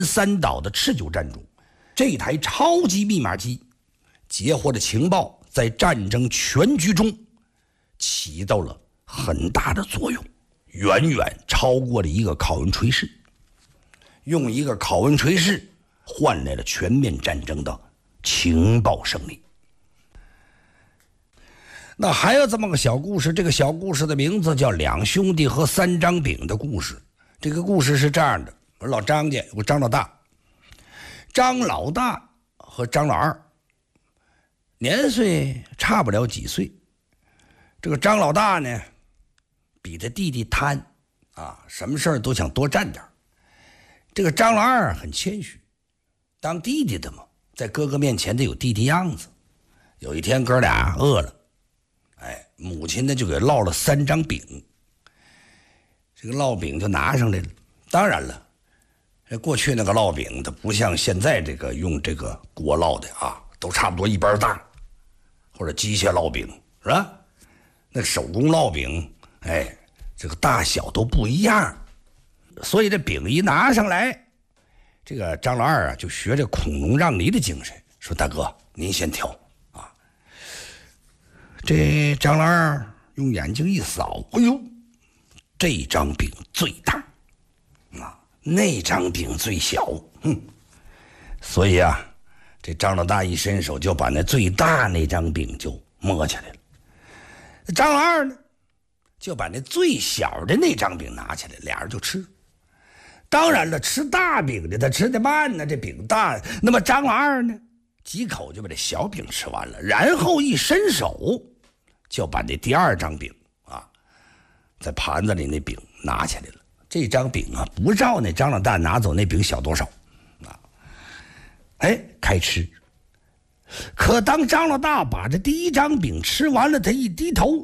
三岛的持久战中，这台超级密码机截获的情报在战争全局中起到了很大的作用，远远超过了一个考文垂市。用一个考文垂市换来了全面战争的情报胜利。那还有这么个小故事，这个小故事的名字叫两兄弟和三张饼的故事。这个故事是这样的，我老张家有个张老大，张老大和张老二年岁差不了几岁。这个张老大呢比他弟弟贪啊，什么事儿都想多占点。这个张老二很谦虚，当弟弟的嘛，在哥哥面前得有弟弟样子。有一天哥俩饿了，母亲呢就给烙了3张饼，这个烙饼就拿上来了。当然了，过去那个烙饼它不像现在这个用这个锅烙的啊，都差不多一般大，或者机械烙饼是吧？那手工烙饼，这个大小都不一样。所以这饼一拿上来，这个张老二啊就学着孔融让梨的精神，说大哥您先挑啊。这张老二用眼睛一扫，哎呦，这张饼最大啊，那张饼最小，所以啊，这张老大一伸手就把那最大那张饼就摸起来了。张老二呢就把那最小的那张饼拿起来，俩人就吃。当然了，吃大饼的他吃得慢呢，这饼大。那么张老二呢几口就把这小饼吃完了，然后一伸手就把那第2张饼啊在盘子里那饼拿起来了。这张饼啊不照那张老大拿走那饼小多少啊，开吃。可当张老大把这第1张饼吃完了，他一低头，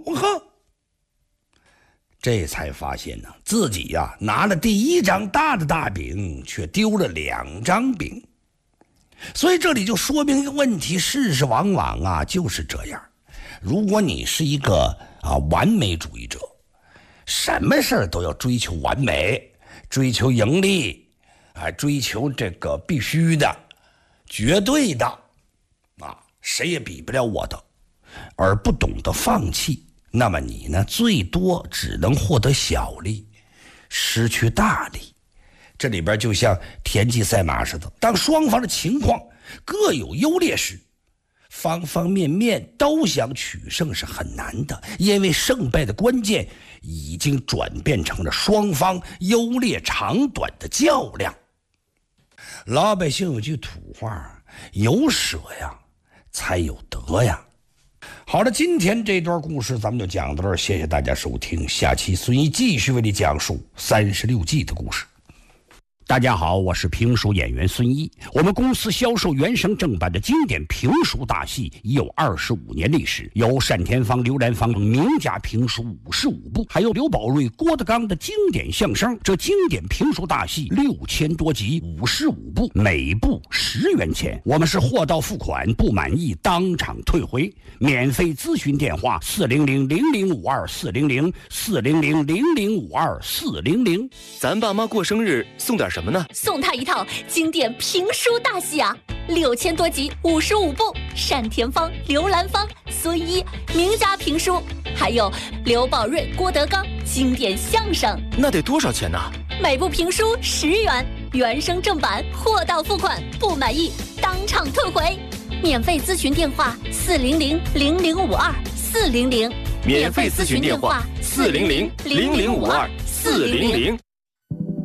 这才发现呢，自己呀拿了第1张大的大饼，却丢了2张饼。所以这里就说明一个问题，世事往往啊就是这样。如果你是一个完美主义者，什么事儿都要追求完美，追求盈利追求这个必须的绝对的谁也比不了我的，而不懂得放弃，那么你呢最多只能获得小利，失去大利。这里边就像田忌赛马似的，当双方的情况各有优劣时，方方面面都想取胜是很难的，因为胜败的关键已经转变成了双方优劣长短的较量。老百姓有句土话，有舍呀才有得呀。好了，今天这段故事咱们就讲到这儿，谢谢大家收听，下期孙一继续为你讲述36计的故事。大家好，我是评书演员孙一。我们公司销售原声正版的经典评书大戏已有25年历史，有单田芳、刘兰芳名家评书55部，还有刘宝瑞、郭德纲的经典相声。这经典评书大戏6000多集，55部，每部10元钱。我们是货到付款，不满意当场退回。免费咨询电话400-0052-400，400-0052-400。 咱爸妈过生日送点什么呢？ 送他一套经典评书大戏啊，6000多集，55部，单田芳、刘兰芳、孙一名家评书，还有刘宝瑞、郭德纲经典相声。 那得多少钱呢？ 每部评书10元，原声正版，货到付款，不满意当场退回。免费咨询电话400-0052-400， 免费咨询电话400-0052-400。